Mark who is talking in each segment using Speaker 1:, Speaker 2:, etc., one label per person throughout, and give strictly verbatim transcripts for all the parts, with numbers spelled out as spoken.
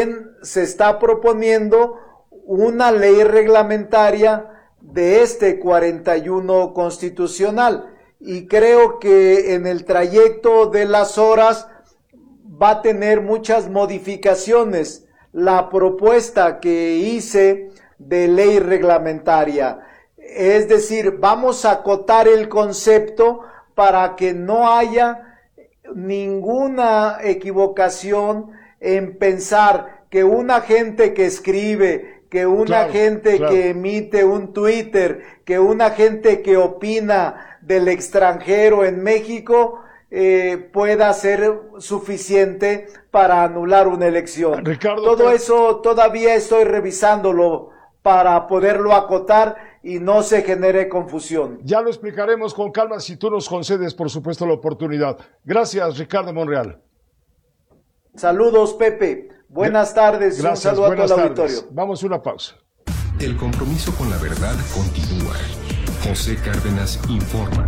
Speaker 1: también se está proponiendo una ley reglamentaria de este cuarenta y uno constitucional, y creo que en el trayecto de las horas va a tener muchas modificaciones la propuesta que hice de ley reglamentaria. Es decir, vamos a acotar el concepto para que no haya ninguna equivocación en pensar que un agente que escribe, que un
Speaker 2: claro,
Speaker 1: agente
Speaker 2: claro.
Speaker 1: que emite un Twitter, que un agente que opina del extranjero en México eh, pueda ser suficiente para anular una elección.
Speaker 2: Ricardo,
Speaker 1: Todo
Speaker 2: te...
Speaker 1: eso todavía estoy revisándolo para poderlo acotar y no se genere confusión.
Speaker 2: Ya lo explicaremos con calma si tú nos concedes, por supuesto, la oportunidad. Gracias, Ricardo Monreal.
Speaker 1: Saludos, Pepe. Buenas tardes.
Speaker 2: Gracias,
Speaker 1: un saludo a todo el
Speaker 2: tardes.
Speaker 1: auditorio.
Speaker 2: Vamos a una pausa.
Speaker 3: El compromiso con la verdad continúa. José Cárdenas informa.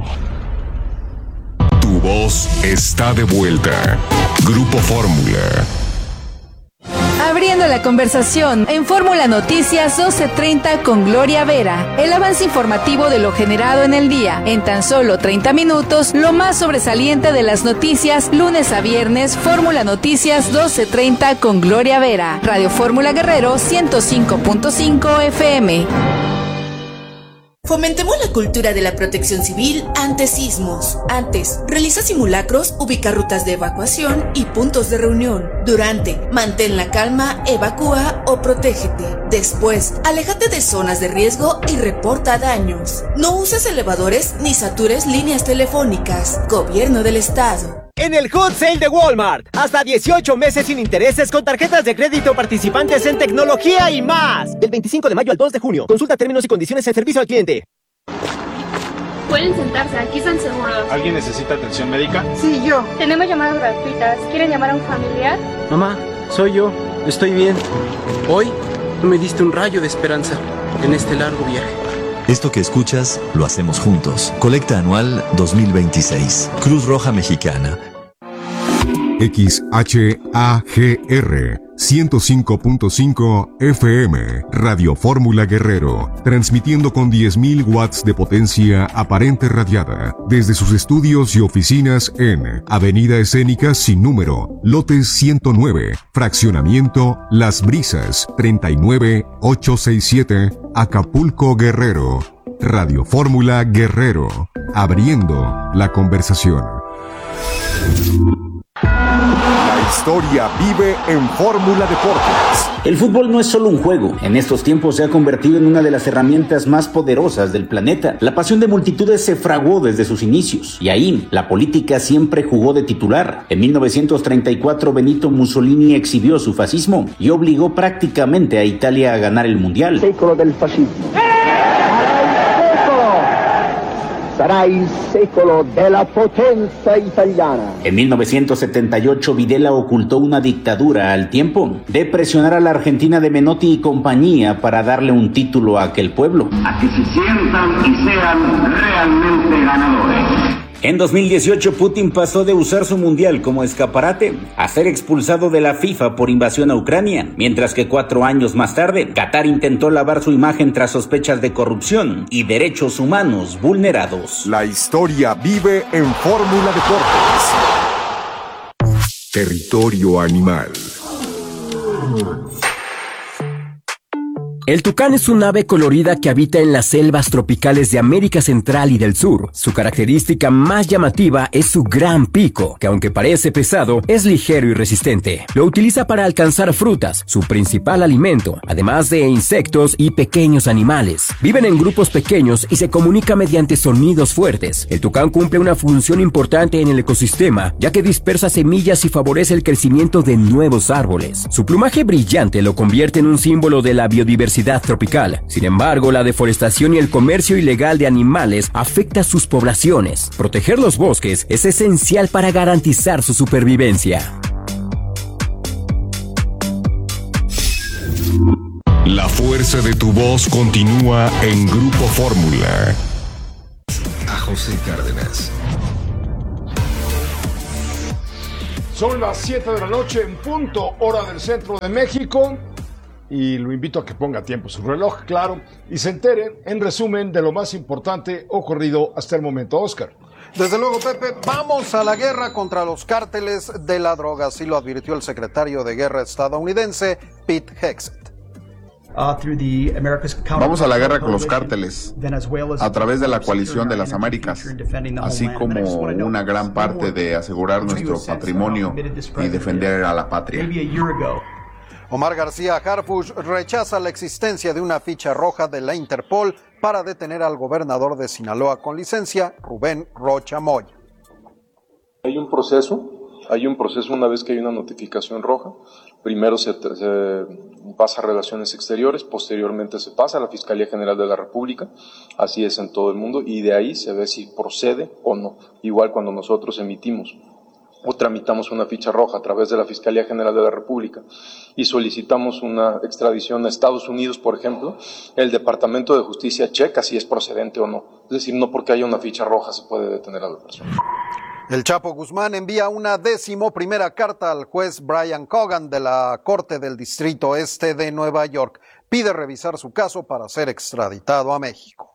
Speaker 4: Tu voz está de vuelta. Grupo Fórmula.
Speaker 5: Abriendo la conversación en Fórmula Noticias doce treinta con Gloria Vera. El avance informativo de lo generado en el día. En tan solo treinta minutos, lo más sobresaliente de las noticias, lunes a viernes, Fórmula Noticias doce treinta con Gloria Vera. Radio Fórmula Guerrero ciento cinco punto cinco F M.
Speaker 6: Fomentemos la cultura de la protección civil ante sismos. Antes, realiza simulacros, ubica rutas de evacuación y puntos de reunión. Durante, mantén la calma, evacúa o protégete. Después, aléjate de zonas de riesgo y reporta daños. No uses elevadores ni satures líneas telefónicas. Gobierno del Estado.
Speaker 7: En el Hot Sale de Walmart, hasta dieciocho meses sin intereses con tarjetas de crédito participantes en tecnología y más. Del veinticinco de mayo al dos de junio. Consulta términos y condiciones en servicio al cliente.
Speaker 8: Pueden sentarse, aquí están seguros.
Speaker 9: ¿Alguien necesita atención médica?
Speaker 8: Sí, yo. Tenemos llamadas gratuitas. ¿Quieren llamar a un familiar?
Speaker 10: Mamá, soy yo. Estoy bien. Hoy tú me diste un rayo de esperanza en este largo viaje.
Speaker 11: Esto que escuchas, lo hacemos juntos. Colecta anual dos mil veintiséis. Cruz Roja Mexicana.
Speaker 12: X H A G R ciento cinco punto cinco F M, Radio Fórmula Guerrero, transmitiendo con diez mil watts de potencia aparente radiada, desde sus estudios y oficinas en Avenida Escénica Sin Número, Lote ciento nueve, Fraccionamiento Las Brisas, treinta y nueve ochocientos sesenta y siete, Acapulco, Guerrero. Radio Fórmula Guerrero, abriendo la conversación.
Speaker 13: La historia vive en Fórmula Deportes.
Speaker 14: El fútbol no es solo un juego. En estos tiempos se ha convertido en una de las herramientas más poderosas del planeta. La pasión de multitudes se fraguó desde sus inicios. Y ahí, la política siempre jugó de titular. En mil novecientos treinta y cuatro, Benito Mussolini exhibió su fascismo y obligó prácticamente a Italia a ganar el Mundial.
Speaker 15: Secolo del fascismo. Sarà il secolo della potenza italiana.
Speaker 14: En mil novecientos setenta y ocho, Videla ocultó una dictadura al tiempo de presionar a la Argentina de Menotti y compañía para darle un título a aquel pueblo.
Speaker 16: A que se sientan y sean realmente ganadores.
Speaker 14: En dos mil dieciocho, Putin pasó de usar su mundial como escaparate a ser expulsado de la FIFA por invasión a Ucrania, mientras que cuatro años más tarde, Qatar intentó lavar su imagen tras sospechas de corrupción y derechos humanos vulnerados.
Speaker 13: La historia vive en Fórmula Deportes. Territorio animal.
Speaker 17: El tucán es un ave colorida que habita en las selvas tropicales de América Central y del Sur. Su característica más llamativa es su gran pico, que aunque parece pesado, es ligero y resistente. Lo utiliza para alcanzar frutas, su principal alimento, además de insectos y pequeños animales. Viven en grupos pequeños y se comunica mediante sonidos fuertes. El tucán cumple una función importante en el ecosistema, ya que dispersa semillas y favorece el crecimiento de nuevos árboles. Su plumaje brillante lo convierte en un símbolo de la biodiversidad tropical. Sin embargo, la deforestación y el comercio ilegal de animales afecta a sus poblaciones. Proteger los bosques es esencial para garantizar su supervivencia.
Speaker 4: La fuerza de tu voz continúa en Grupo Fórmula.
Speaker 3: A José Cárdenas.
Speaker 2: Son las siete de la noche en punto, hora del centro de México. Y lo invito a que ponga a tiempo su reloj, claro, y se entere, en resumen, de lo más importante ocurrido hasta el momento. Oscar.
Speaker 9: Desde luego, Pepe, vamos a la guerra contra los cárteles de la droga, así lo advirtió el secretario de Guerra estadounidense, Pete Hegseth.
Speaker 18: Vamos a la guerra con los cárteles a través de la coalición de las Américas, así como una gran parte de asegurar nuestro patrimonio y defender a la patria.
Speaker 9: Omar García Harfuch rechaza la existencia de una ficha roja de la Interpol para detener al gobernador de Sinaloa con licencia, Rubén Rocha Moya.
Speaker 19: Hay un proceso, hay un proceso una vez que hay una notificación roja. Primero se, se pasa a Relaciones Exteriores, posteriormente se pasa a la Fiscalía General de la República, así es en todo el mundo, y de ahí se ve si procede o no. Igual cuando nosotros emitimos o tramitamos una ficha roja a través de la Fiscalía General de la República y solicitamos una extradición a Estados Unidos, por ejemplo, el Departamento de Justicia checa si es procedente o no. Es decir, no porque haya una ficha roja se puede detener a la persona.
Speaker 9: El Chapo Guzmán envía una décimo primera carta al juez Brian Cogan de la Corte del Distrito Este de Nueva York. Pide revisar su caso para ser extraditado a México.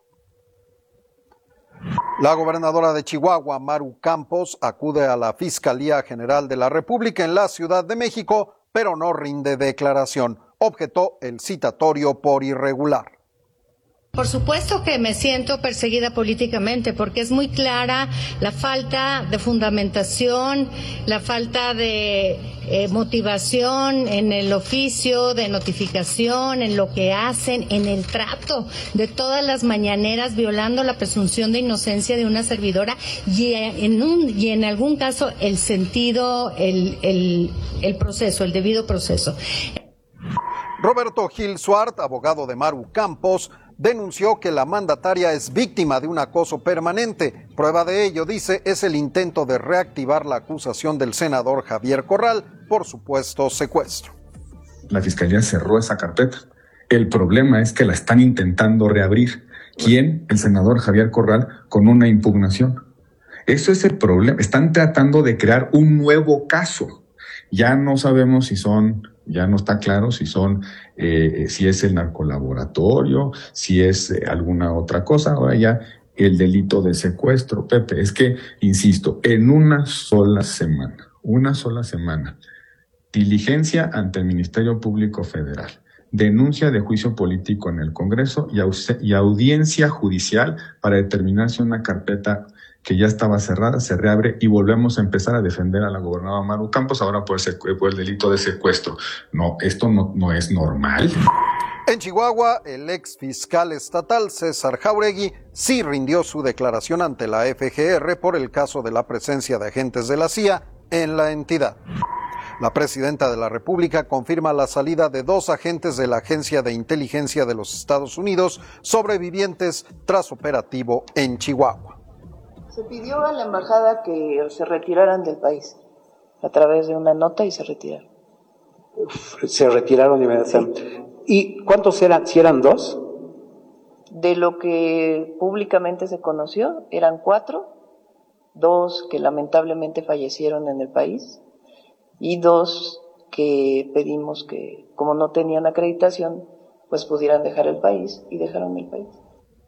Speaker 9: La gobernadora de Chihuahua, Maru Campos, acude a la Fiscalía General de la República en la Ciudad de México, pero no rinde declaración. Objetó el citatorio por irregular.
Speaker 20: Por supuesto que me siento perseguida políticamente porque es muy clara la falta de fundamentación, la falta de eh, motivación en el oficio de notificación, en lo que hacen, en el trato de todas las mañaneras, violando la presunción de inocencia de una servidora y en, un, y en algún caso el sentido, el, el, el proceso, el debido proceso.
Speaker 9: Roberto Gil Suart, abogado de Maru Campos, denunció que la mandataria es víctima de un acoso permanente. Prueba de ello, dice, es el intento de reactivar la acusación del senador Javier Corral por supuesto secuestro.
Speaker 21: La fiscalía cerró esa carpeta. El problema es que la están intentando reabrir. ¿Quién? El senador Javier Corral con una impugnación. Eso es el problema. Están tratando de crear un nuevo caso. Ya no sabemos si son... Ya no está claro si son, eh, si es el narcolaboratorio, si es eh, alguna otra cosa. Ahora ya el delito de secuestro, Pepe. Es que, insisto, en una sola semana, una sola semana, diligencia ante el Ministerio Público Federal, denuncia de juicio político en el Congreso y, au- y audiencia judicial para determinar si una carpeta que ya estaba cerrada se reabre y volvemos a empezar a defender a la gobernadora Maru Campos ahora por el, secu- por el delito de secuestro. No, esto no, no es normal.
Speaker 9: En Chihuahua, el ex fiscal estatal César Jauregui sí rindió su declaración ante la F G R por el caso de la presencia de agentes de la C I A en la entidad. La presidenta de la República confirma la salida de dos agentes de la Agencia de Inteligencia de los Estados Unidos sobrevivientes tras operativo en Chihuahua.
Speaker 22: Se pidió a la embajada que se retiraran del país a través de una nota y se retiraron.
Speaker 23: Se retiraron inmediatamente. ¿Y cuántos eran? ¿Si eran dos?
Speaker 22: De lo que públicamente se conoció, eran cuatro, dos que lamentablemente fallecieron en el país y dos que pedimos que, como no tenían acreditación, pues pudieran dejar el país y dejaron el país.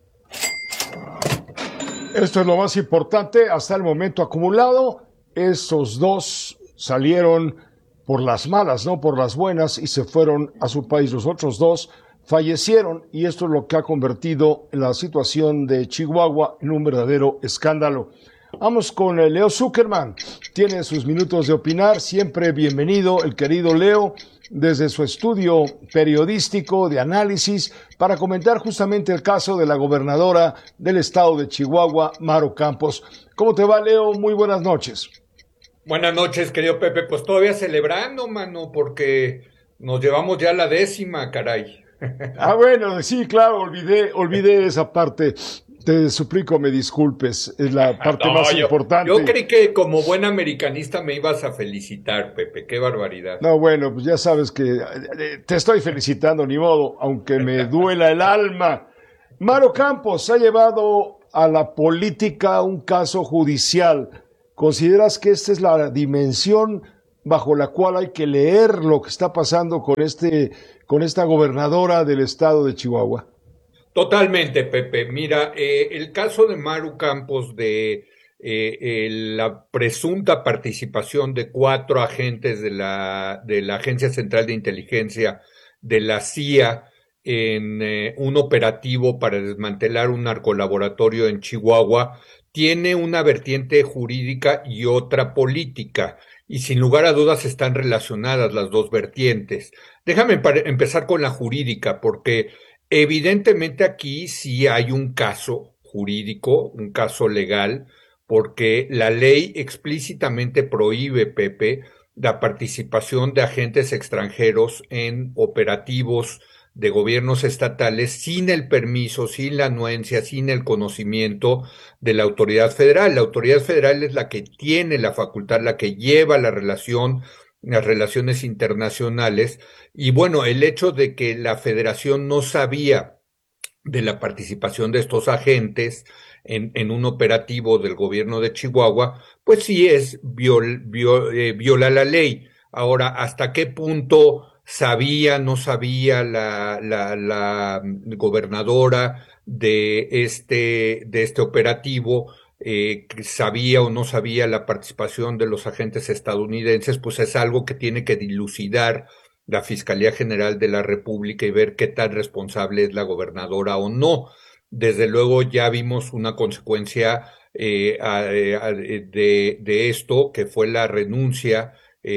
Speaker 2: Esto es lo más importante hasta el momento acumulado. Estos dos salieron por las malas, no por las buenas, y se fueron a su país. Los otros dos fallecieron y esto es lo que ha convertido la situación de Chihuahua en un verdadero escándalo. Vamos con el Leo Zuckerman. Tiene sus minutos de opinar. Siempre bienvenido el querido Leo desde su estudio periodístico de análisis para comentar justamente el caso de la gobernadora del estado de Chihuahua, Maru Campos. ¿Cómo te va, Leo? Muy buenas noches.
Speaker 24: Buenas noches, querido Pepe. Pues todavía celebrando, mano, porque nos llevamos ya la décima, caray.
Speaker 2: Ah, bueno, sí, claro, olvidé, olvidé esa parte. Te suplico me disculpes, es la parte no, más
Speaker 24: yo,
Speaker 2: importante.
Speaker 24: Yo creí que como buen americanista me ibas a felicitar, Pepe, qué barbaridad.
Speaker 2: No, bueno, pues ya sabes que te estoy felicitando, ni modo, aunque me duela el alma. Maru Campos ha llevado a la política un caso judicial. ¿Consideras que esta es la dimensión bajo la cual hay que leer lo que está pasando con este, con esta gobernadora del estado de Chihuahua.
Speaker 24: Totalmente, Pepe. Mira, eh, el caso de Maru Campos de eh, eh, la presunta participación de cuatro agentes de la, de la Agencia Central de Inteligencia de la C I A en eh, un operativo para desmantelar un narcolaboratorio en Chihuahua, tiene una vertiente jurídica y otra política, y sin lugar a dudas están relacionadas las dos vertientes. Déjame empezar con la jurídica, porque evidentemente aquí sí hay un caso jurídico, un caso legal, porque la ley explícitamente prohíbe, Pepe, la participación de agentes extranjeros en operativos de gobiernos estatales sin el permiso, sin la anuencia, sin el conocimiento de la autoridad federal. La autoridad federal es la que tiene la facultad, la que lleva la relación, las relaciones internacionales. Y bueno, el hecho de que la federación no sabía de la participación de estos agentes en, en un operativo del gobierno de Chihuahua, pues sí es viol, viol, eh, viola la ley. Ahora, ¿hasta qué punto sabía, no sabía la, la, la gobernadora de este, de este operativo? Eh, sabía o no sabía la participación de los agentes estadounidenses, pues es algo que tiene que dilucidar la Fiscalía General de la República y ver qué tan responsable es la gobernadora o no. Desde luego ya vimos una consecuencia eh, a, a, de, de esto, que fue la renuncia.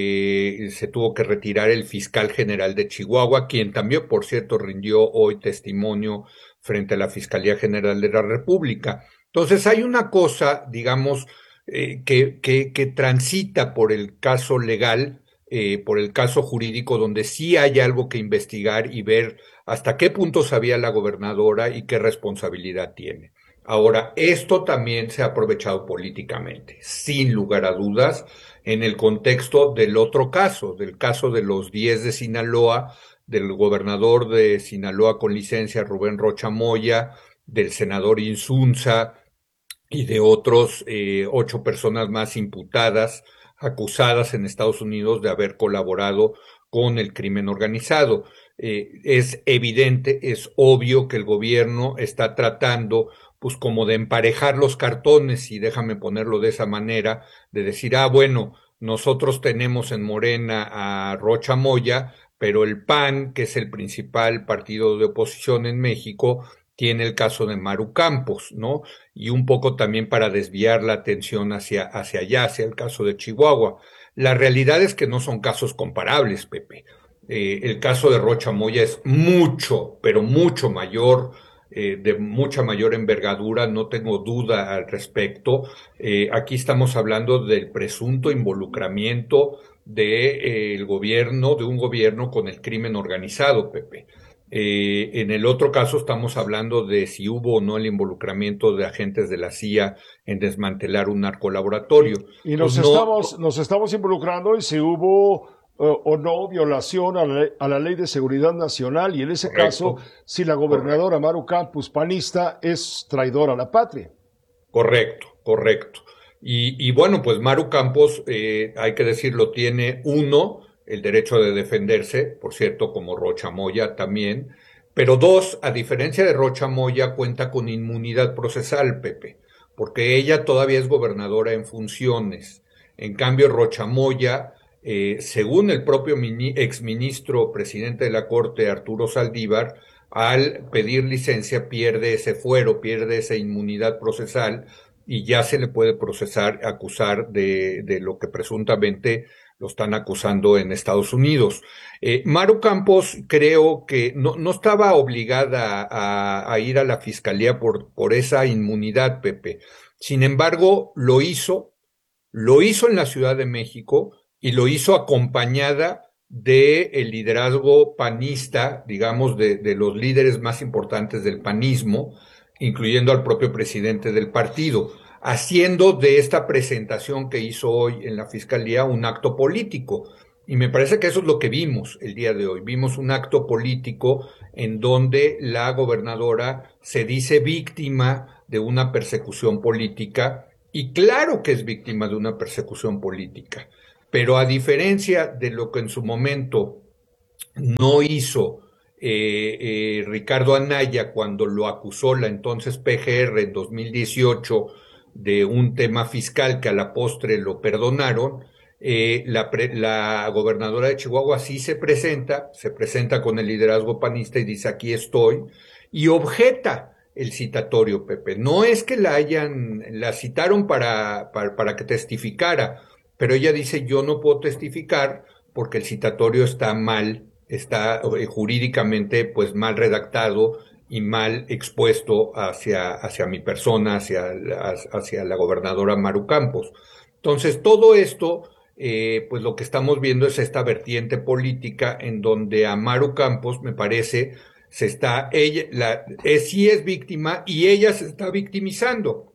Speaker 24: Eh, se tuvo que retirar el fiscal general de Chihuahua, quien también, por cierto, rindió hoy testimonio frente a la Fiscalía General de la República. Entonces hay una cosa, digamos, eh, que, que, que transita por el caso legal, eh, por el caso jurídico, donde sí hay algo que investigar y ver hasta qué punto sabía la gobernadora y qué responsabilidad tiene. Ahora, esto también se ha aprovechado políticamente, sin lugar a dudas, en el contexto del otro caso, del caso de los diez de Sinaloa, del gobernador de Sinaloa con licencia, Rubén Rocha Moya, del senador Insunza y de otros eh, ocho personas más imputadas, acusadas en Estados Unidos de haber colaborado con el crimen organizado. Eh, es evidente, es obvio que el gobierno está tratando pues como de emparejar los cartones, y déjame ponerlo de esa manera, de decir, ah, bueno, nosotros tenemos en Morena a Rocha Moya, pero el P A N, que es el principal partido de oposición en México, tiene el caso de Maru Campos, ¿no? Y un poco también para desviar la atención hacia, hacia allá, hacia el caso de Chihuahua. La realidad es que no son casos comparables, Pepe. Eh, el caso de Rocha Moya es mucho, pero mucho mayor, Eh, de mucha mayor envergadura, no tengo duda al respecto. Eh, aquí estamos hablando del presunto involucramiento del de, eh, gobierno, de un gobierno con el crimen organizado, Pepe. Eh, en el otro caso estamos hablando de si hubo o no el involucramiento de agentes de la C I A en desmantelar un narcolaboratorio.
Speaker 2: Y nos, pues estamos, no, nos estamos involucrando en si hubo o no violación a la, a la Ley de Seguridad Nacional, y en ese Correcto. caso, si la gobernadora Correcto. Maru Campos, panista, es traidora a la patria.
Speaker 24: Correcto, correcto. Y, y bueno, pues Maru Campos, eh, hay que decirlo, tiene uno, el derecho de defenderse, por cierto, como Rocha Moya también, pero dos, a diferencia de Rocha Moya, cuenta con inmunidad procesal, Pepe, porque ella todavía es gobernadora en funciones. En cambio, Rocha Moya, Eh, según el propio mini, exministro presidente de la Corte, Arturo Saldívar, al pedir licencia pierde ese fuero, pierde esa inmunidad procesal, y ya se le puede procesar, acusar de, de lo que presuntamente lo están acusando en Estados Unidos. Eh, Maru Campos creo que no, no estaba obligada a, a ir a la fiscalía por, por esa inmunidad, Pepe. Sin embargo, lo hizo, lo hizo en la Ciudad de México, y lo hizo acompañada de el liderazgo panista, digamos, de, de los líderes más importantes del panismo, incluyendo al propio presidente del partido, haciendo de esta presentación que hizo hoy en la Fiscalía un acto político. Y me parece que eso es lo que vimos el día de hoy. Vimos un acto político en donde la gobernadora se dice víctima de una persecución política, y claro que es víctima de una persecución política. Pero a diferencia de lo que en su momento no hizo eh, eh, Ricardo Anaya cuando lo acusó la entonces P G R en dos mil dieciocho de un tema fiscal que a la postre lo perdonaron, eh, la, pre, la gobernadora de Chihuahua sí se presenta, se presenta con el liderazgo panista y dice aquí estoy, y objeta el citatorio, Pepe. No es que la hayan, la citaron para, para, para que testificara, pero ella dice yo no puedo testificar porque el citatorio está mal, está eh, jurídicamente pues mal redactado y mal expuesto hacia, hacia mi persona, hacia, hacia la gobernadora Maru Campos. Entonces todo esto, eh, pues lo que estamos viendo es esta vertiente política en donde a Maru Campos me parece se está, ella, la, es, sí es víctima y ella se está victimizando.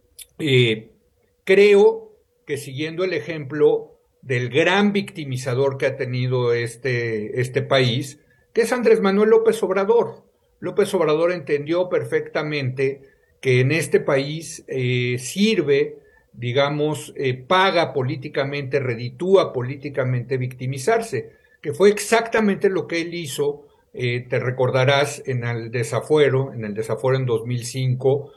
Speaker 24: Eh, creo que siguiendo el ejemplo del gran victimizador que ha tenido este, este país, que es Andrés Manuel López Obrador. López Obrador entendió perfectamente que en este país eh, sirve, digamos, eh, paga políticamente, reditúa políticamente victimizarse, que fue exactamente lo que él hizo. Eh, te recordarás en el desafuero, en el desafuero en dos mil cinco,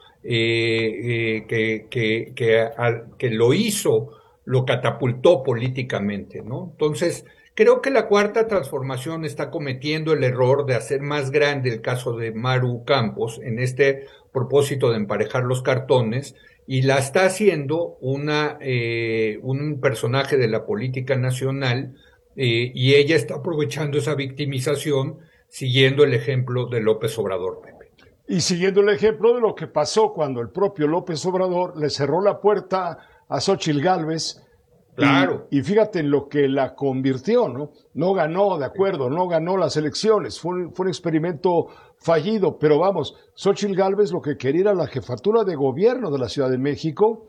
Speaker 24: eh, eh, que, que, que, al, que lo hizo, lo catapultó políticamente, ¿no? Entonces, creo que la Cuarta Transformación está cometiendo el error de hacer más grande el caso de Maru Campos en este propósito de emparejar los cartones y la está haciendo una, eh, un personaje de la política nacional eh, y ella está aprovechando esa victimización siguiendo el ejemplo de López Obrador, Pepe.
Speaker 2: Y siguiendo el ejemplo de lo que pasó cuando el propio López Obrador le cerró la puerta a Xóchitl Gálvez.
Speaker 24: Claro.
Speaker 2: Y, y fíjate en lo que la convirtió, ¿no? No ganó, de acuerdo, no ganó las elecciones, fue un, fue un experimento fallido, pero vamos, Xóchitl Gálvez lo que quería era la jefatura de gobierno de la Ciudad de México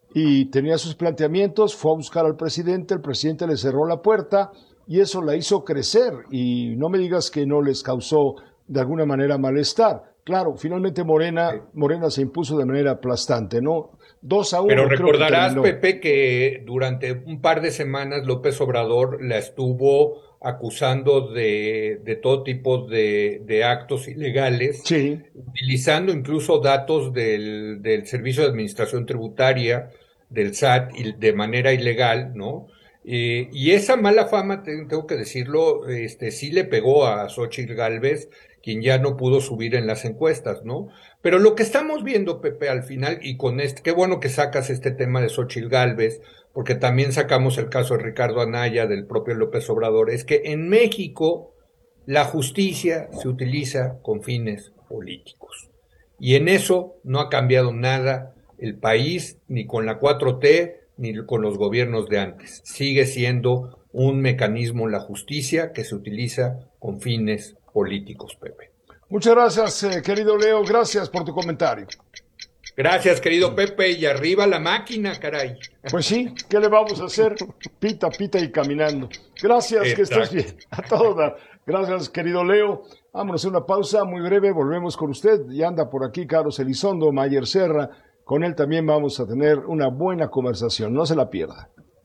Speaker 2: y tenía sus planteamientos, fue a buscar al presidente, el presidente le cerró la puerta y eso la hizo crecer y no me digas que no les causó de alguna manera malestar. Claro, finalmente Morena, Morena se impuso de manera aplastante, ¿no? Dos a uno.
Speaker 24: Pero recordarás,
Speaker 2: creo que
Speaker 24: Pepe, que durante un par de semanas López Obrador la estuvo acusando de, de todo tipo de, de actos ilegales,
Speaker 2: sí,
Speaker 24: utilizando incluso datos del, del Servicio de Administración Tributaria, del S A T, y de manera ilegal, ¿no? Eh, y esa mala fama, tengo que decirlo, este, sí le pegó a Xóchitl Gálvez, quien ya no pudo subir en las encuestas, ¿no? Pero lo que estamos viendo, Pepe, al final, y con este, qué bueno que sacas este tema de Xóchitl Gálvez, porque también sacamos el caso de Ricardo Anaya, del propio López Obrador, es que en México la justicia se utiliza con fines políticos. Y en eso no ha cambiado nada el país, ni con la cuatro T, ni con los gobiernos de antes. Sigue siendo un mecanismo la justicia que se utiliza con fines políticos, Pepe.
Speaker 2: Muchas gracias, eh, querido Leo, gracias por tu comentario.
Speaker 24: Gracias, querido Pepe, y arriba la máquina, caray.
Speaker 2: Pues sí, ¿qué le vamos a hacer? Pita, pita y caminando. Gracias, exacto, que estés bien. A todos. Gracias, querido Leo. Vámonos a una pausa muy breve, volvemos con usted. Ya anda por aquí Carlos Elizondo, Mayer Serra. Con él también vamos a tener una buena conversación, no se la pierda.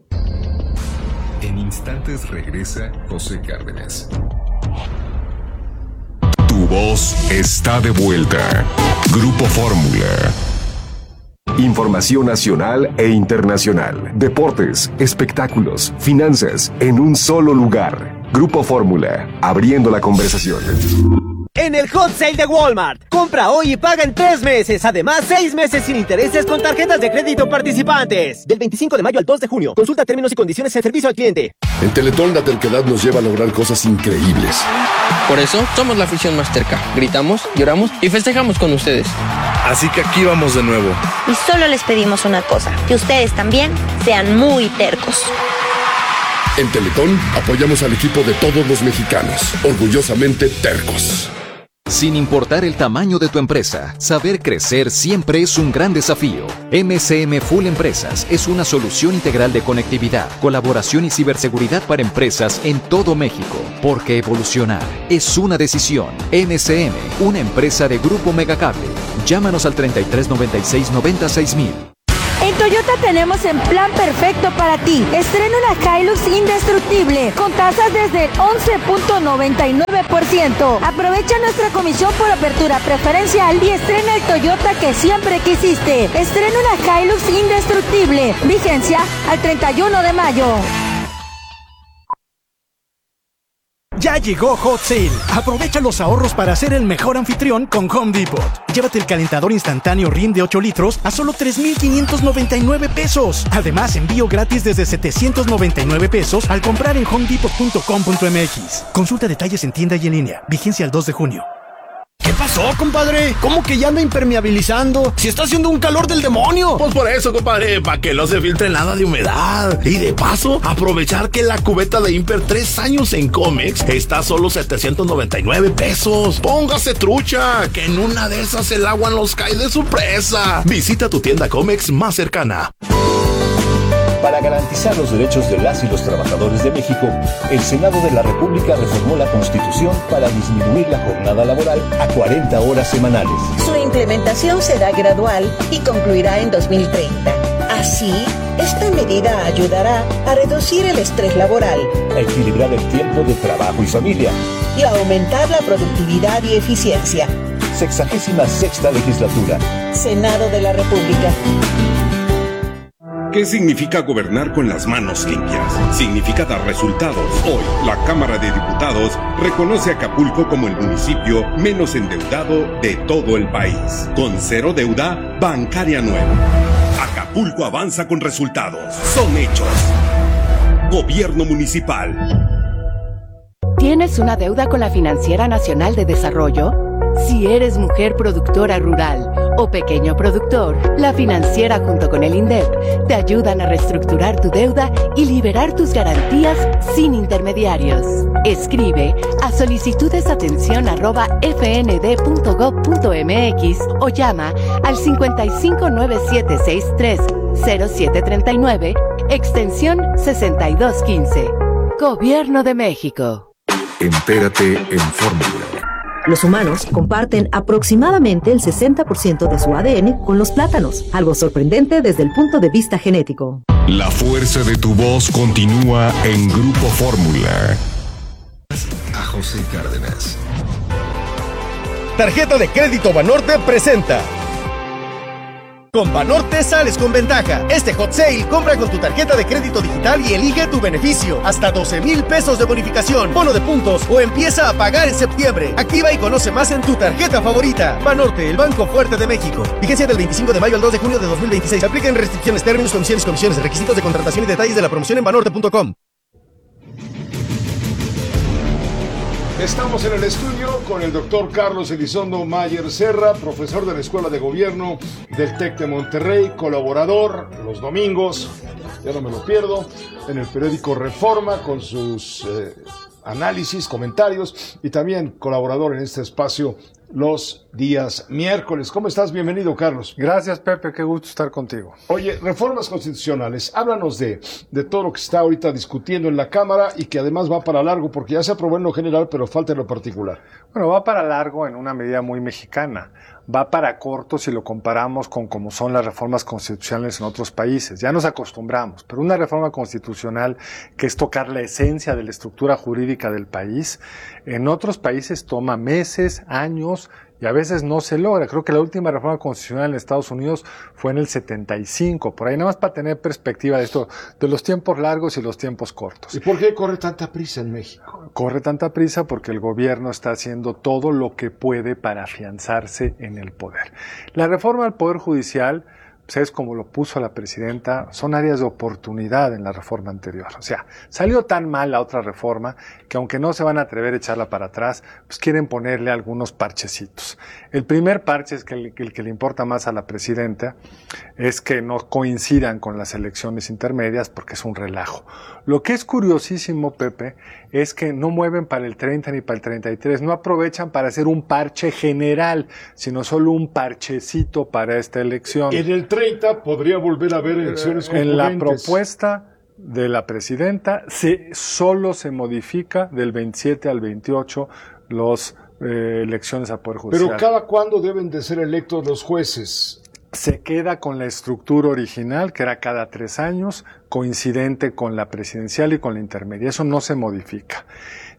Speaker 3: En instantes regresa José Cárdenas.
Speaker 4: Tu voz está de vuelta. Grupo Fórmula.
Speaker 13: Información nacional e internacional. Deportes, espectáculos, finanzas, en un solo lugar. Grupo Fórmula, abriendo la conversación.
Speaker 1: En el Hot Sale de Walmart, compra hoy y paga en tres meses. Además, seis meses sin intereses con tarjetas de crédito participantes. Del veinticinco de mayo al dos de junio. Consulta términos y condiciones en servicio al cliente.
Speaker 5: En Teletón la terquedad nos lleva a lograr cosas increíbles.
Speaker 6: Por eso, somos la afición más terca. Gritamos, lloramos y festejamos con ustedes.
Speaker 5: Así que aquí vamos de nuevo.
Speaker 7: Y solo les pedimos una cosa, que ustedes también sean muy tercos.
Speaker 5: En Teletón apoyamos al equipo de todos los mexicanos, orgullosamente tercos.
Speaker 25: Sin importar el tamaño de tu empresa, saber crecer siempre es un gran desafío. M C M Full Empresas es una solución integral de conectividad, colaboración y ciberseguridad para empresas en todo México. Porque evolucionar es una decisión. M C M, una empresa de Grupo Megacable. Llámanos al treinta y tres noventa y seis noventa y seis mil.
Speaker 8: En Toyota tenemos el plan perfecto para ti. Estrena una Hilux indestructible con tasas desde el once punto noventa y nueve por ciento. Aprovecha nuestra comisión por apertura preferencial y estrena el Toyota que siempre quisiste. Estrena una Hilux indestructible. Vigencia al treinta y uno de mayo.
Speaker 10: Ya llegó Hot Sale. Aprovecha los ahorros para ser el mejor anfitrión con Home Depot. Llévate el calentador instantáneo Rin de ocho litros a solo tres mil quinientos noventa y nueve pesos. Además, envío gratis desde setecientos noventa y nueve pesos al comprar en home depot punto com punto m x. Consulta detalles en tienda y en línea. Vigencia el dos de junio.
Speaker 11: ¿Qué pasó, compadre? ¿Cómo que ya anda impermeabilizando? Si está haciendo un calor del demonio.
Speaker 12: Pues por eso, compadre, para que no se filtre nada de humedad. Y de paso, aprovechar que la cubeta de Imper tres años en Comex está a solo setecientos noventa y nueve pesos. Póngase trucha, que en una de esas el agua nos cae de sorpresa. Visita tu tienda Comex más cercana.
Speaker 15: Para garantizar los derechos de las y los trabajadores de México, el Senado de la República reformó la Constitución para disminuir la jornada laboral a cuarenta horas semanales.
Speaker 26: Su implementación será gradual y concluirá en dos mil treinta. Así, esta medida ayudará a reducir el estrés laboral,
Speaker 15: a equilibrar el tiempo de trabajo y familia
Speaker 26: y a aumentar la productividad y eficiencia.
Speaker 15: Sexagésima sexta legislatura.
Speaker 26: Senado de la República.
Speaker 27: ¿Qué significa gobernar con las manos limpias? Significa dar resultados. Hoy, la Cámara de Diputados reconoce a Acapulco como el municipio menos endeudado de todo el país, con cero deuda bancaria nueva. Acapulco avanza con resultados. Son hechos. Gobierno municipal.
Speaker 28: ¿Tienes una deuda con la Financiera Nacional de Desarrollo? Si eres mujer productora rural o pequeño productor, la Financiera junto con el INDEP te ayudan a reestructurar tu deuda y liberar tus garantías sin intermediarios. Escribe a solicitudesatención arroba fnd.gov.mx o llama al cincuenta y cinco nueve siete seis tres cero siete treinta y nueve, extensión sesenta y dos quince. Gobierno de México.
Speaker 4: Entérate en Fórmula.
Speaker 29: Los humanos comparten aproximadamente el sesenta por ciento de su A D N con los plátanos, algo sorprendente desde el punto de vista genético.
Speaker 4: La fuerza de tu voz continúa en Grupo Fórmula.
Speaker 3: A José Cárdenas.
Speaker 1: Tarjeta de crédito Banorte presenta. Con Banorte sales con ventaja. Este Hot Sale, compra con tu tarjeta de crédito digital y elige tu beneficio. Hasta doce mil pesos de bonificación, bono de puntos o empieza a pagar en septiembre. Activa y conoce más en tu tarjeta favorita. Banorte, el banco fuerte de México. Vigencia del veinticinco de mayo al dos de junio de dos mil veintiséis. Apliquen restricciones, términos, condiciones, comisiones, requisitos de contratación y detalles de la promoción en banorte punto com.
Speaker 2: Estamos en el estudio con el doctor Carlos Elizondo Mayer Serra, profesor de la Escuela de Gobierno del TEC de Monterrey, colaborador los domingos, ya no me lo pierdo, en el periódico Reforma con sus eh, análisis, comentarios y también colaborador en este espacio los días miércoles. ¿Cómo estás? Bienvenido, Carlos.
Speaker 30: Gracias, Pepe. Qué gusto estar contigo.
Speaker 2: Oye, reformas constitucionales. Háblanos de, de todo lo que está ahorita discutiendo en la Cámara y que además va para largo, porque ya se aprobó en lo general, pero falta en lo particular.
Speaker 30: Bueno, va para largo en una medida muy mexicana. Va para corto si lo comparamos con cómo son las reformas constitucionales en otros países. Ya nos acostumbramos, pero una reforma constitucional que es tocar la esencia de la estructura jurídica del país, en otros países toma meses, años, y a veces no se logra. Creo que la última reforma constitucional en Estados Unidos fue en el setenta y cinco, por ahí nada más para tener perspectiva de esto, de los tiempos largos y los tiempos cortos.
Speaker 2: ¿Y por qué corre tanta prisa en México?
Speaker 30: Corre tanta prisa porque el gobierno está haciendo todo lo que puede para afianzarse en el poder. La reforma al Poder Judicial, pues es como lo puso la presidenta, son áreas de oportunidad en la reforma anterior. O sea, salió tan mal la otra reforma que aunque no se van a atrever a echarla para atrás, pues quieren ponerle algunos parchecitos. El primer parche, es que el, el que le importa más a la presidenta, es que no coincidan con las elecciones intermedias porque es un relajo. Lo que es curiosísimo, Pepe, es que no mueven para el treinta ni para el treinta y tres, no aprovechan para hacer un parche general, sino solo un parchecito para esta elección.
Speaker 2: En el treinta podría volver a haber elecciones concurrentes.
Speaker 30: En la propuesta de la presidenta se, solo se modifica del veintisiete al veintiocho los eh, elecciones a Poder Judicial.
Speaker 2: Pero ¿cada cuándo deben de ser electos los jueces?
Speaker 30: se queda con la estructura original, que era cada tres años, coincidente con la presidencial y con la intermedia. Eso no se modifica.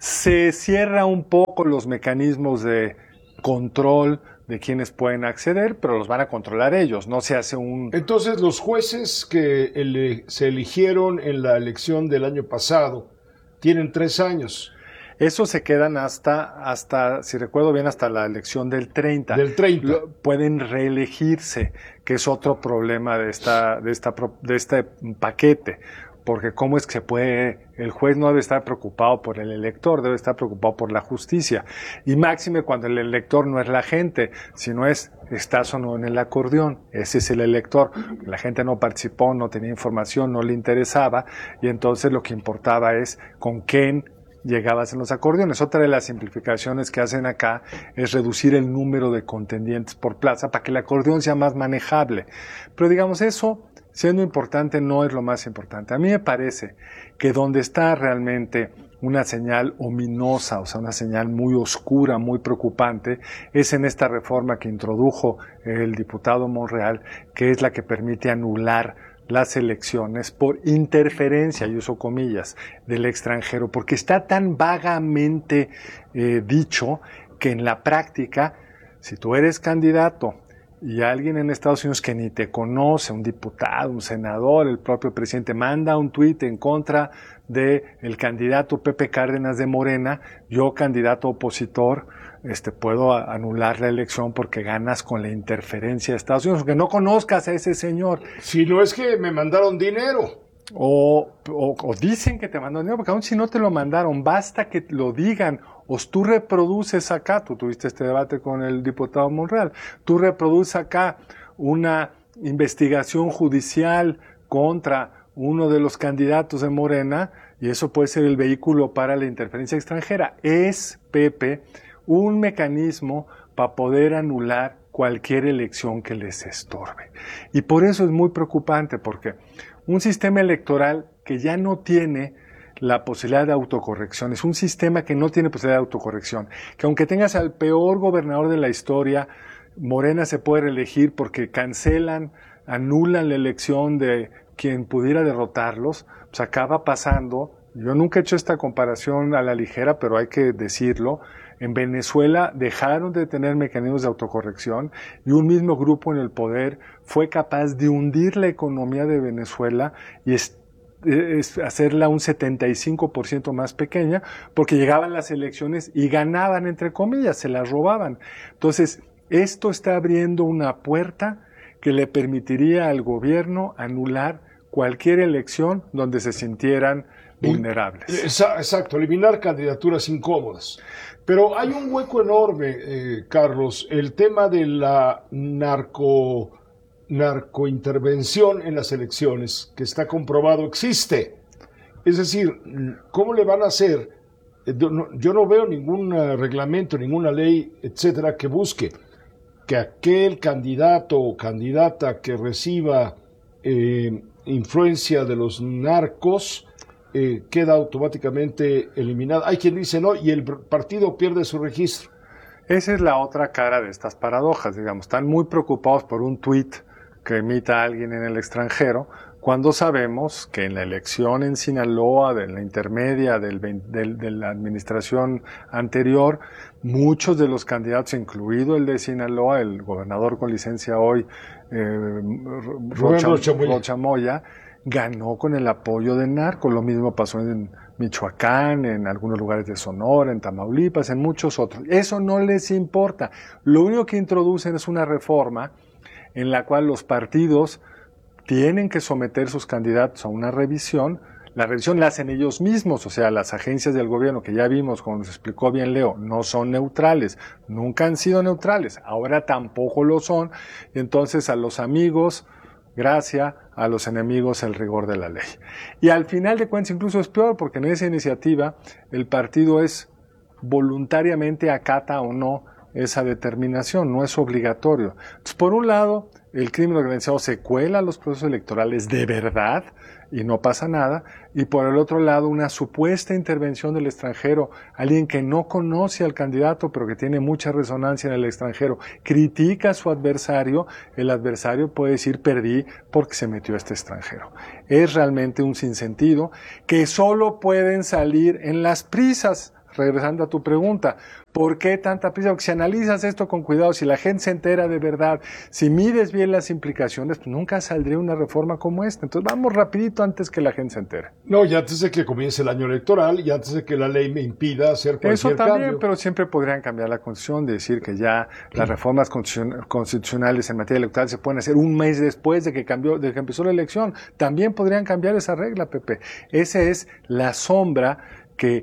Speaker 30: Se cierra un poco los mecanismos de control de quienes pueden acceder, pero los van a controlar ellos, no se hace un...
Speaker 2: Entonces, los jueces que ele- se eligieron en la elección del año pasado tienen tres años.
Speaker 30: Eso se quedan hasta, hasta, si recuerdo bien, hasta la elección del treinta.
Speaker 2: Del treinta.
Speaker 30: Lo, pueden reelegirse, que es otro problema de esta, de esta, de este paquete. Porque cómo es que se puede, el juez no debe estar preocupado por el elector, debe estar preocupado por la justicia. Y máxime cuando el elector no es la gente, sino es, estás o no en el acordeón. Ese es el elector. La gente no participó, no tenía información, no le interesaba, y entonces lo que importaba es con quién llegabas en los acordeones. Otra de las simplificaciones que hacen acá es reducir el número de contendientes por plaza para que el acordeón sea más manejable. Pero digamos, eso, siendo importante, no es lo más importante. A mí me parece que donde está realmente una señal ominosa, o sea, una señal muy oscura, muy preocupante, es en esta reforma que introdujo el diputado Monreal, que es la que permite anular las elecciones por interferencia, y uso comillas, del extranjero, porque está tan vagamente eh, dicho que en la práctica, si tú eres candidato y alguien en Estados Unidos que ni te conoce, un diputado, un senador, el propio presidente, manda un tuit en contra de el candidato Pepe Cárdenas de Morena, yo candidato opositor, este, puedo anular la elección porque ganas con la interferencia de Estados Unidos, aunque no conozcas a ese señor.
Speaker 2: Si no es que me mandaron dinero.
Speaker 30: O, o, o dicen que te mandaron dinero, porque aún si no te lo mandaron, basta que lo digan, o tú reproduces acá, tú tuviste este debate con el diputado Monreal, tú reproduces acá una investigación judicial contra uno de los candidatos de Morena, y eso puede ser el vehículo para la interferencia extranjera. Es, Pepe, un mecanismo para poder anular cualquier elección que les estorbe. Y por eso es muy preocupante, porque un sistema electoral que ya no tiene la posibilidad de autocorrección, es un sistema que no tiene posibilidad de autocorrección, que aunque tengas al peor gobernador de la historia, Morena se puede reelegir porque cancelan, anulan la elección de quien pudiera derrotarlos, pues acaba pasando. Yo nunca he hecho esta comparación a la ligera, pero hay que decirlo. En Venezuela dejaron de tener mecanismos de autocorrección y un mismo grupo en el poder fue capaz de hundir la economía de Venezuela y es, es hacerla un setenta y cinco por ciento más pequeña, porque llegaban las elecciones y ganaban, entre comillas, se las robaban. Entonces, esto está abriendo una puerta que le permitiría al gobierno anular cualquier elección donde se sintieran vulnerables.
Speaker 2: Exacto, eliminar candidaturas incómodas. Pero hay un hueco enorme, eh, Carlos, el tema de la narco, narcointervención en las elecciones, que está comprobado existe. Es decir, ¿cómo le van a hacer? Yo no veo ningún reglamento, ninguna ley, etcétera, que busque que aquel candidato o candidata que reciba eh, influencia de los narcos Eh, queda automáticamente eliminado. Hay quien dice no, y el partido pierde su registro.
Speaker 30: Esa es la otra cara de estas paradojas, digamos. Están muy preocupados por un tuit que emita alguien en el extranjero, cuando sabemos que en la elección en Sinaloa, de la intermedia del, del, de la administración anterior, muchos de los candidatos, incluido el de Sinaloa, el gobernador con licencia hoy, eh, Rocha, Rocha Moya, ganó con el apoyo del narco. Lo mismo pasó en Michoacán, en algunos lugares de Sonora, en Tamaulipas, en muchos otros. Eso no les importa. Lo único que introducen es una reforma en la cual los partidos tienen que someter sus candidatos a una revisión. La revisión la hacen ellos mismos, o sea, las agencias del gobierno, que ya vimos, como nos explicó bien Leo, no son neutrales, nunca han sido neutrales, ahora tampoco lo son, y entonces a los amigos gracia, a los enemigos el rigor de la ley. Y al final de cuentas incluso es peor, porque en esa iniciativa el partido es voluntariamente acata o no esa determinación, no es obligatorio. Entonces, por un lado, el crimen organizado se cuela a los procesos electorales de verdad y no pasa nada, y por el otro lado una supuesta intervención del extranjero, alguien que no conoce al candidato pero que tiene mucha resonancia en el extranjero, critica a su adversario, el adversario puede decir perdí porque se metió este extranjero. Es realmente un sinsentido que solo pueden salir en las prisas. Regresando a tu pregunta, ¿por qué tanta prisa? Porque si analizas esto con cuidado, si la gente se entera de verdad, si mides bien las implicaciones, pues nunca saldría una reforma como esta. Entonces vamos rapidito antes que la gente se entere.
Speaker 2: No, y antes de que comience el año electoral, y antes de que la ley me impida hacer cualquier
Speaker 30: Eso también,
Speaker 2: cambio.
Speaker 30: Pero siempre podrían cambiar la Constitución, de decir que ya las reformas constitucionales en materia electoral se pueden hacer un mes después de que cambió, de que empezó la elección. También podrían cambiar esa regla, Pepe. Esa es la sombra que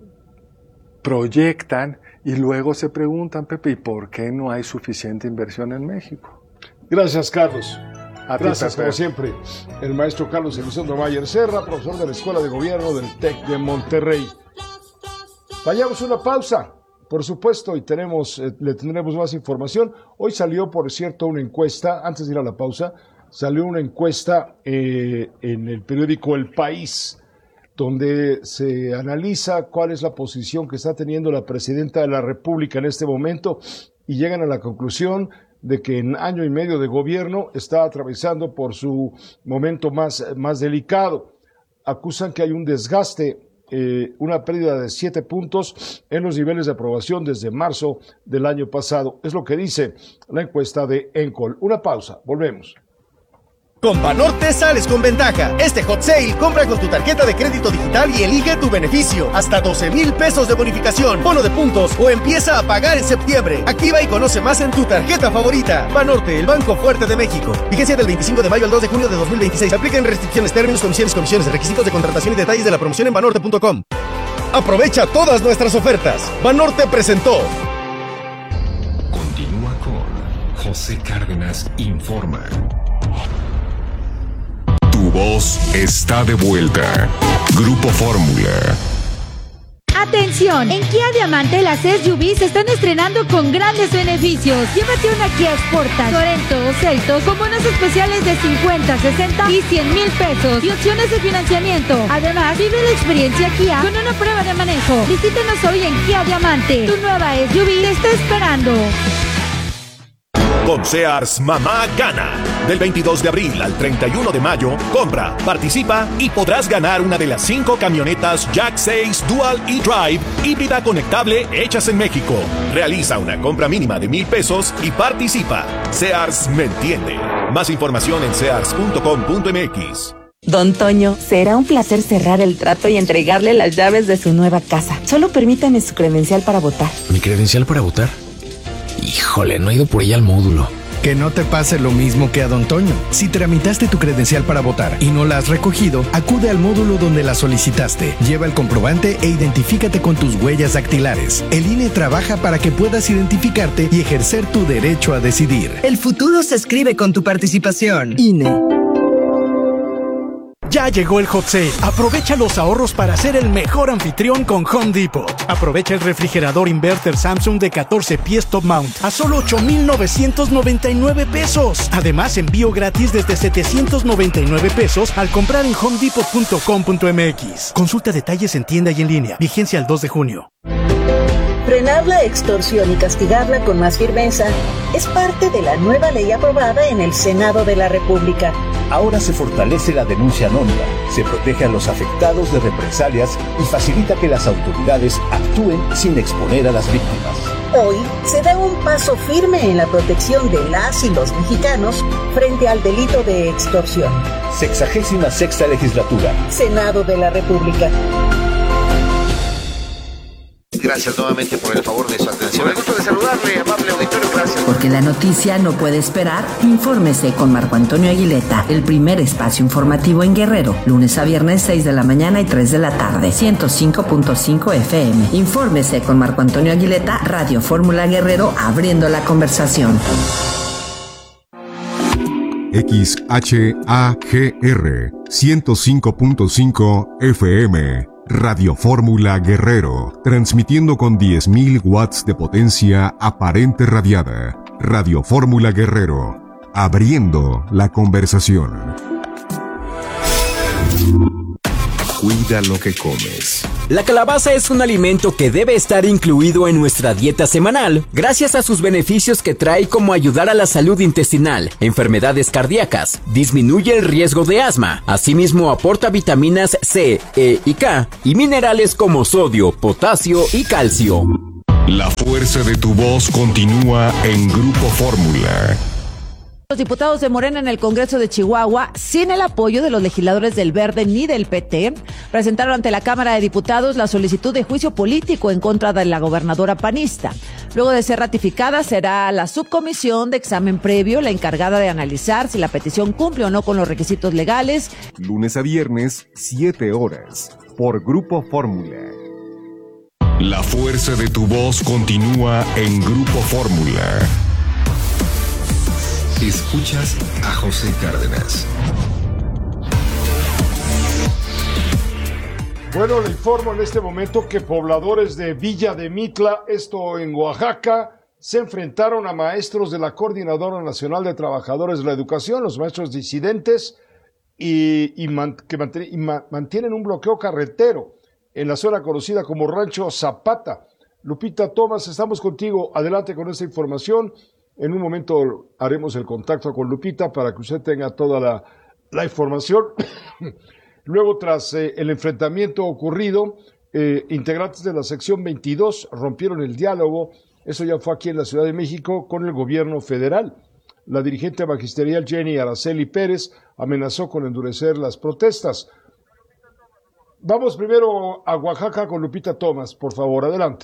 Speaker 30: proyectan y luego se preguntan, Pepe, ¿y por qué no hay suficiente inversión en México?
Speaker 2: Gracias, Carlos.
Speaker 30: A ti,
Speaker 2: Gracias,
Speaker 30: Pepe.
Speaker 2: como siempre, el maestro Carlos Elizondo Mayer Serra, profesor de la Escuela de Gobierno del TEC de Monterrey. Vayamos a una pausa, por supuesto, y tenemos, eh, le tendremos más información. Hoy salió, por cierto, una encuesta, antes de ir a la pausa, salió una encuesta eh, en el periódico El País, donde se analiza cuál es la posición que está teniendo la presidenta de la República en este momento y llegan a la conclusión de que en año y medio de gobierno está atravesando por su momento más, más delicado. Acusan que hay un desgaste, eh, una pérdida de siete puntos en los niveles de aprobación desde marzo del año pasado. Es lo que dice la encuesta de Encol. Una pausa, volvemos.
Speaker 1: Con Banorte sales con ventaja. Este hot sale, compra con tu tarjeta de crédito digital y elige tu beneficio. Hasta doce mil pesos de bonificación, bono de puntos o empieza a pagar en septiembre. Activa y conoce más en tu tarjeta favorita. Banorte, el banco fuerte de México. Vigencia del veinticinco de mayo al dos de junio de dos mil veintiséis. Aplican restricciones, términos, condiciones, comisiones, requisitos de contratación y detalles de la promoción en banorte punto com. Aprovecha todas nuestras ofertas. Banorte presentó.
Speaker 4: Continúa con José Cárdenas Informa. Tu voz está de vuelta. Grupo Fórmula.
Speaker 8: Atención, en Kia Diamante las S U V se están estrenando con grandes beneficios. Llévate una Kia Sportage, Sorento o Seltos con bonos especiales de cincuenta, sesenta y cien mil pesos y opciones de financiamiento. Además, vive la experiencia Kia con una prueba de manejo. Visítenos hoy en Kia Diamante. Tu nueva S U V te está esperando.
Speaker 12: Con Sears, mamá gana. Del veintidós de abril al treinta y uno de mayo, compra, participa y podrás ganar una de las cinco camionetas Jack seis Dual E-Drive híbrida conectable hechas en México. Realiza una compra mínima de mil pesos y participa. Sears me entiende. Más información en sears punto com punto m x.
Speaker 9: Don Toño, será un placer cerrar el trato y entregarle las llaves de su nueva casa. Solo permítame su credencial para votar.
Speaker 14: ¿Mi credencial para votar? Híjole, no he ido por ella al módulo.
Speaker 10: Que no te pase lo mismo que a Don Toño. Si tramitaste tu credencial para votar y no la has recogido, acude al módulo donde la solicitaste. Lleva el comprobante e identifícate con tus huellas dactilares. El I N E trabaja para que puedas identificarte y ejercer tu derecho a decidir.
Speaker 16: El futuro se escribe con tu participación.
Speaker 10: I N E. Ya llegó el hot sale. Aprovecha los ahorros para ser el mejor anfitrión con Home Depot. Aprovecha el refrigerador inverter Samsung de catorce pies top mount a solo ocho mil novecientos noventa y nueve pesos. Además, envío gratis desde setecientos noventa y nueve pesos al comprar en home depot punto com punto m x. Consulta detalles en tienda y en línea. Vigencia al dos de junio.
Speaker 26: Frenar la extorsión y castigarla con más firmeza es parte de la nueva ley aprobada en el Senado de la República.
Speaker 15: Ahora se fortalece la denuncia anónima, se protege a los afectados de represalias y facilita que las autoridades actúen sin exponer a las víctimas.
Speaker 26: Hoy se da un paso firme en la protección de las y los mexicanos frente al delito de extorsión.
Speaker 15: Sexagésima sexta legislatura.
Speaker 26: Senado de la República.
Speaker 17: Gracias nuevamente por el favor de su atención. Con el gusto de saludarle, amable auditorio, gracias.
Speaker 29: Porque la noticia no puede esperar, infórmese con Marco Antonio Aguileta, el primer espacio informativo en Guerrero, lunes a viernes seis de la mañana y tres de la tarde, ciento cinco punto cinco F M. Infórmese con Marco Antonio Aguileta, Radio Fórmula Guerrero, abriendo la conversación.
Speaker 4: X H A G R ciento cinco punto cinco F M. Radio Fórmula Guerrero, transmitiendo con diez mil watts de potencia aparente radiada. Radio Fórmula Guerrero, abriendo la conversación.
Speaker 3: Cuida lo que comes.
Speaker 6: La calabaza es un alimento que debe estar incluido en nuestra dieta semanal, gracias a sus beneficios que trae, como ayudar a la salud intestinal, enfermedades cardíacas, disminuye el riesgo de asma, asimismo aporta vitaminas C, E y K, y minerales como sodio, potasio y calcio.
Speaker 4: La fuerza de tu voz continúa en Grupo Fórmula.
Speaker 7: Los diputados de Morena en el Congreso de Chihuahua, sin el apoyo de los legisladores del Verde ni del P T, presentaron ante la Cámara de Diputados la solicitud de juicio político en contra de la gobernadora panista. Luego de ser ratificada, será la subcomisión de examen previo la encargada de analizar si la petición cumple o no con los requisitos legales.
Speaker 4: Lunes a viernes, siete horas, por Grupo Fórmula. La fuerza de tu voz continúa en Grupo Fórmula.
Speaker 3: Escuchas a José Cárdenas.
Speaker 2: Bueno, le informo en este momento que pobladores de Villa de Mitla, esto en Oaxaca, se enfrentaron a maestros de la Coordinadora Nacional de Trabajadores de la Educación, los maestros disidentes, y, y, man, que mantiene, y ma, mantienen un bloqueo carretero en la zona conocida como Rancho Zapata. Lupita Tomás, estamos contigo. Adelante con esta información. En un momento haremos el contacto con Lupita para que usted tenga toda la, la información. Luego, tras eh, el enfrentamiento ocurrido, eh, integrantes de la sección veintidós rompieron el diálogo, eso ya fue aquí en la Ciudad de México, con el gobierno federal. La dirigente magisterial Jenny Araceli Pérez amenazó con endurecer las protestas. Vamos primero a Oaxaca con Lupita Tomás, por favor, adelante.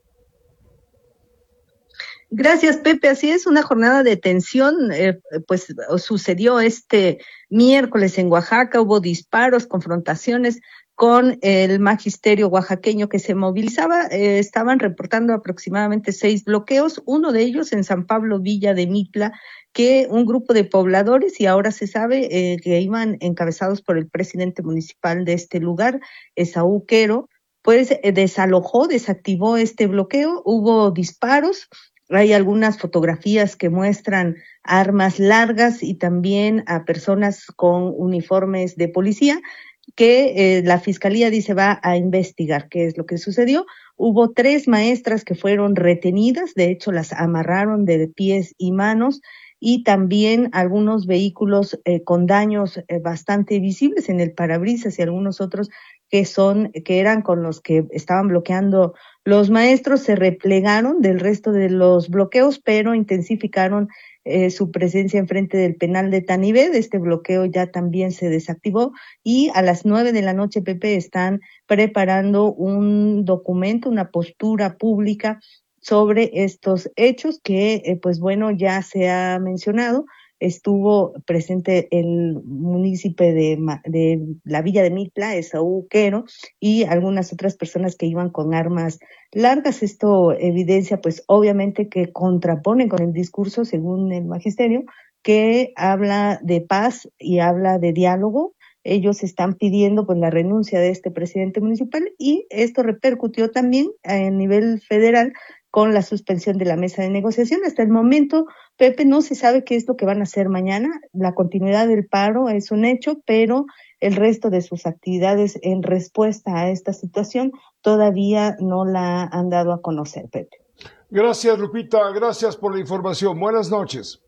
Speaker 13: Gracias, Pepe. Así es, una jornada de tensión, eh, pues sucedió este miércoles en Oaxaca, hubo disparos, confrontaciones con el magisterio oaxaqueño que se movilizaba. Eh, estaban reportando aproximadamente seis bloqueos, uno de ellos en San Pablo Villa de Mitla, que un grupo de pobladores, y ahora se sabe eh, que iban encabezados por el presidente municipal de este lugar, Esaú Quero, pues eh, desalojó, desactivó este bloqueo, hubo disparos. Hay algunas fotografías que muestran armas largas y también a personas con uniformes de policía que eh, la fiscalía dice va a investigar qué es lo que sucedió. Hubo tres maestras que fueron retenidas, de hecho las amarraron de pies y manos, y también algunos vehículos eh, con daños eh, bastante visibles en el parabrisas y algunos otros que son que eran con los que estaban bloqueando los maestros se replegaron del resto de los bloqueos, pero intensificaron eh, su presencia enfrente del penal de Tanibed. Este bloqueo ya también se desactivó y a las nueve de la noche, Pepe, están preparando un documento, una postura pública sobre estos hechos que, eh, pues bueno, ya se ha mencionado. Estuvo presente el municipio de, de la Villa de Mitla, Esaú Quero, y algunas otras personas que iban con armas largas. Esto evidencia, pues, obviamente que contrapone con el discurso, según el magisterio, que habla de paz y habla de diálogo. Ellos están pidiendo, pues, la renuncia de este presidente municipal y esto repercutió también a nivel federal con la suspensión de la mesa de negociación. Hasta el momento, Pepe, no se sabe qué es lo que van a hacer mañana. La continuidad del paro es un hecho, pero el resto de sus actividades en respuesta a esta situación todavía no la han dado a conocer, Pepe.
Speaker 2: Gracias, Lupita. Gracias por la información. Buenas noches.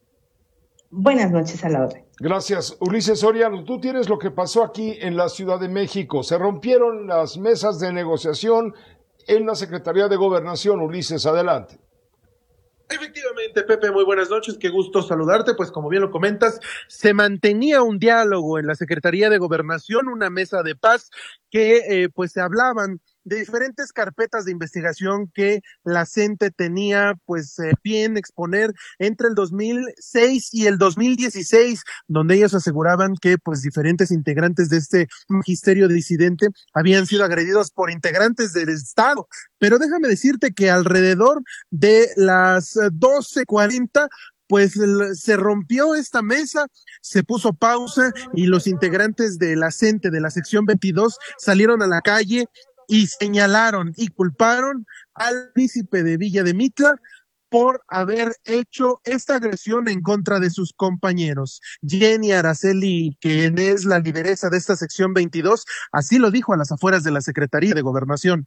Speaker 13: Buenas noches, a la orden.
Speaker 2: Gracias. Ulises Soriano, tú tienes lo que pasó aquí en la Ciudad de México. Se rompieron las mesas de negociación en la Secretaría de Gobernación. Ulises, adelante.
Speaker 18: Efectivamente, Pepe, muy buenas noches, qué gusto saludarte. Pues como bien lo comentas, se mantenía un diálogo en la Secretaría de Gobernación, una mesa de paz que eh, pues se hablaban de diferentes carpetas de investigación que la CENTE tenía pues eh, bien exponer entre el dos mil seis y el dos mil dieciséis, donde ellos aseguraban que pues diferentes integrantes de este magisterio disidente habían sido agredidos por integrantes del Estado. Pero déjame decirte que alrededor de las doce cuarenta pues se rompió esta mesa, se puso pausa y los integrantes de la CENTE de la sección veintidós salieron a la calle y señalaron y culparon al príncipe de Villa de Mitla por haber hecho esta agresión en contra de sus compañeros. Jenny Araceli, quien es la lideresa de esta sección veintidós, así lo dijo a las afueras de la Secretaría de Gobernación.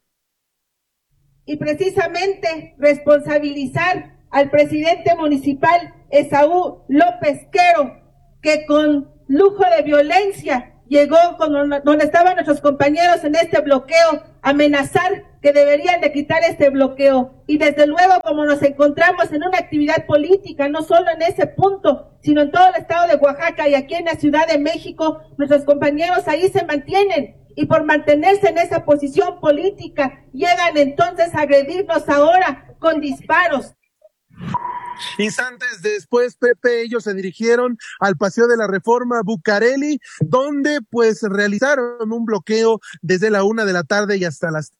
Speaker 5: Y precisamente responsabilizar al presidente municipal Esaú López Quero, que con lujo de violencia llegó con donde estaban nuestros compañeros en este bloqueo, amenazar que deberían de quitar este bloqueo. Y desde luego, como nos encontramos en una actividad política, no solo en ese punto, sino en todo el estado de Oaxaca y aquí en la Ciudad de México, nuestros compañeros ahí se mantienen. Y por mantenerse en esa posición política, llegan entonces a agredirnos ahora con disparos.
Speaker 18: Instantes después, Pepe, ellos se dirigieron al Paseo de la Reforma Bucareli, donde pues realizaron un bloqueo desde la una de la tarde y hasta las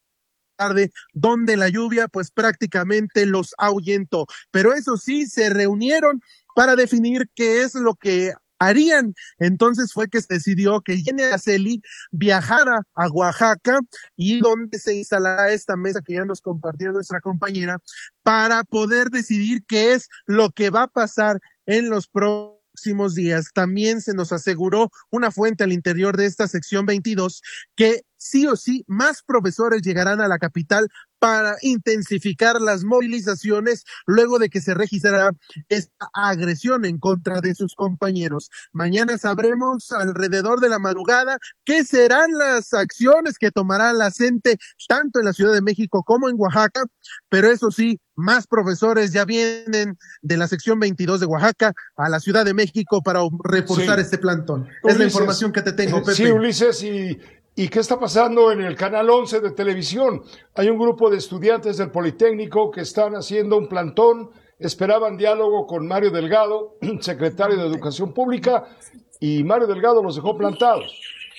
Speaker 18: tarde, donde la lluvia pues prácticamente los ahuyentó. Pero eso sí, se reunieron para definir qué es lo que harían. Entonces fue que se decidió que Jenny Araceli viajara a Oaxaca y donde se instalará esta mesa que ya nos compartió nuestra compañera para poder decidir qué es lo que va a pasar en los próximos días. También se nos aseguró una fuente al interior de esta sección veintidós que sí o sí más profesores llegarán a la capital para intensificar las movilizaciones luego de que se registrará esta agresión en contra de sus compañeros. Mañana sabremos alrededor de la madrugada qué serán las acciones que tomará la C E N T E tanto en la Ciudad de México como en Oaxaca, pero eso sí, más profesores ya vienen de la sección veintidós de Oaxaca a la Ciudad de México para reforzar sí. este plantón. Ulises, es la información que te tengo, Pepe.
Speaker 2: Sí, Ulises, y... ¿Y qué está pasando en el Canal once de televisión? Hay un grupo de estudiantes del Politécnico que están haciendo un plantón, esperaban diálogo con Mario Delgado, secretario de Educación Pública, y Mario Delgado los dejó plantados.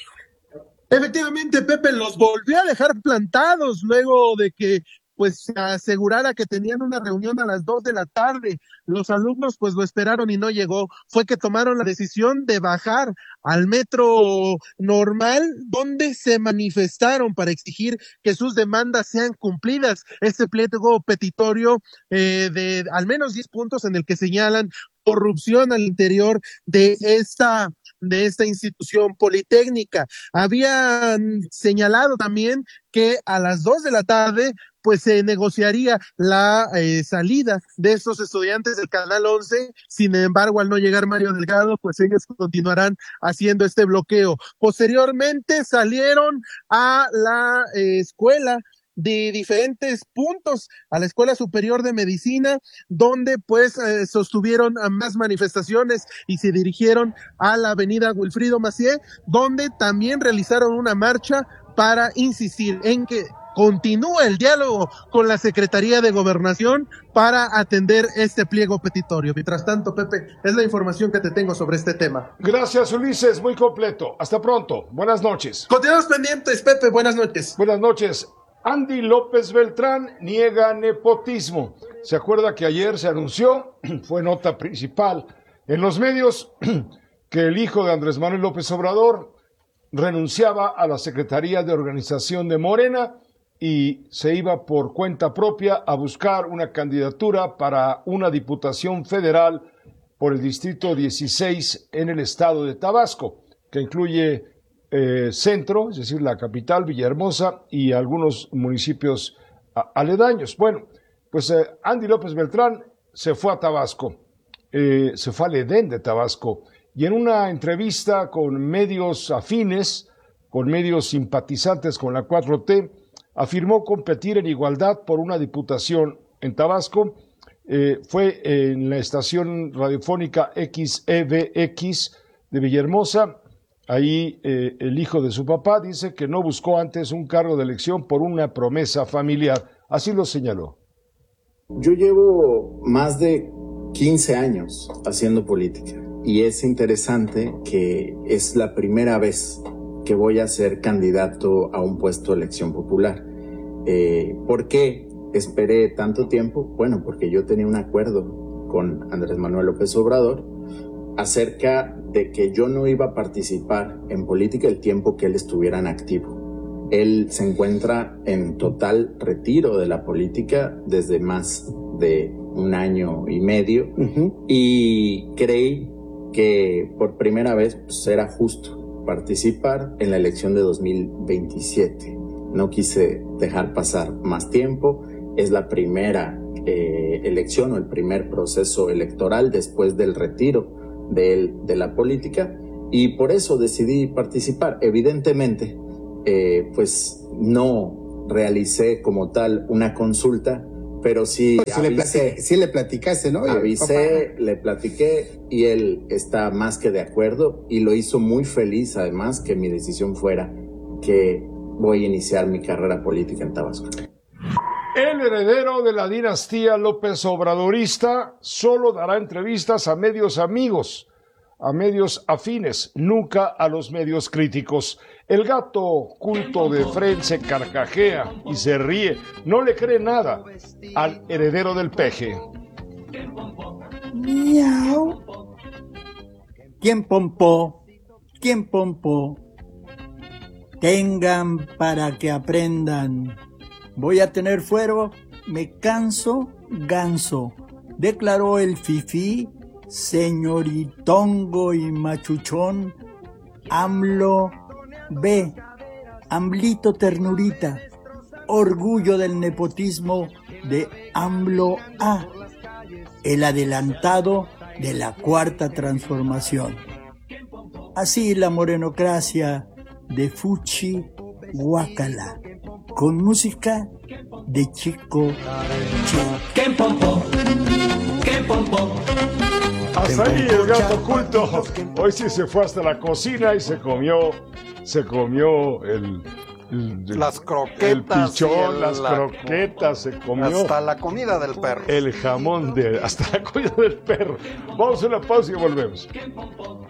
Speaker 18: Efectivamente, Pepe, los volvió a dejar plantados luego de que pues se asegurara que tenían una reunión a las dos de la tarde. Los alumnos pues lo esperaron y no llegó. Fue que tomaron la decisión de bajar al metro normal, donde se manifestaron para exigir que sus demandas sean cumplidas. Este pliego petitorio eh, de al menos diez puntos en el que señalan corrupción al interior de esta de esta institución politécnica. Habían señalado también que a las dos de la tarde pues se negociaría la eh, salida de estos estudiantes del Canal once. Sin embargo, al no llegar Mario Delgado, pues ellos continuarán haciendo este bloqueo. Posteriormente salieron a la eh, escuela de diferentes puntos, a la Escuela Superior de Medicina, donde pues eh, sostuvieron a más manifestaciones y se dirigieron a la avenida Wilfrido Macié, donde también realizaron una marcha para insistir en que continúa el diálogo con la Secretaría de Gobernación para atender este pliego petitorio. Mientras tanto, Pepe, es la información que te tengo sobre este tema.
Speaker 2: Gracias, Ulises, muy completo. Hasta pronto. Buenas noches.
Speaker 18: Continuamos pendientes, Pepe. Buenas noches.
Speaker 2: Buenas noches. Andy López Beltrán niega nepotismo. ¿Se acuerda que ayer se anunció, fue nota principal en los medios, que el hijo de Andrés Manuel López Obrador renunciaba a la Secretaría de Organización de Morena y se iba por cuenta propia a buscar una candidatura para una diputación federal por el Distrito dieciséis en el estado de Tabasco, que incluye eh, Centro, es decir, la capital, Villahermosa, y algunos municipios a, aledaños. Bueno, pues eh, Andy López Beltrán se fue a Tabasco, eh, se fue al Edén de Tabasco, y en una entrevista con medios afines, con medios simpatizantes con la cuatro T, afirmó competir en igualdad por una diputación en Tabasco. Eh, fue en la estación radiofónica X E V X de Villahermosa. Ahí eh, el hijo de su papá dice que no buscó antes un cargo de elección por una promesa familiar. Así lo señaló.
Speaker 11: Yo llevo más de quince años haciendo política y es interesante que es la primera vez que voy a ser candidato a un puesto de elección popular. Eh, ¿Por qué esperé tanto tiempo? Bueno, porque yo tenía un acuerdo con Andrés Manuel López Obrador acerca de que yo no iba a participar en política el tiempo que él estuviera en activo. Él se encuentra en total retiro de la política desde más de un año y medio, uh-huh. y creí que por primera vez pues, era justo participar en la elección de dos mil veintisiete. No quise dejar pasar más tiempo. Es la primera eh, elección o el primer proceso electoral después del retiro de él de la política, y por eso decidí participar. Evidentemente, eh, pues no realicé como tal una consulta, pero sí
Speaker 19: pues avisé. Le platiqué, sí le platicaste, ¿no?
Speaker 11: Avisé, papá. Le platiqué y él está más que de acuerdo y lo hizo muy feliz, además, que mi decisión fuera que voy a iniciar mi carrera política en Tabasco.
Speaker 2: El heredero de la dinastía López Obradorista solo dará entrevistas a medios amigos, a medios afines, nunca a los medios críticos. El gato culto de Fren se carcajea y se ríe, no le cree nada al heredero del peje.
Speaker 20: Miau. ¿Quién pompó? ¿Quién pompó? Tengan para que aprendan. Voy a tener fuero, me canso, ganso, declaró el fifí, señoritongo y machuchón. AMLO B, AMLito ternurita, orgullo del nepotismo de AMLO A, el adelantado de la cuarta transformación. Así la morenocracia de Fuchi Guácala, con música de Chico Chico.
Speaker 2: Hasta ahí el gato oculto. Hoy sí se fue hasta la cocina y se comió, se comió el, el
Speaker 21: las croquetas,
Speaker 2: el pichón,
Speaker 21: el,
Speaker 2: las
Speaker 21: la,
Speaker 2: croquetas, se comió
Speaker 21: hasta la comida del perro,
Speaker 2: el jamón de, hasta la comida del perro. Vamos a una pausa y volvemos.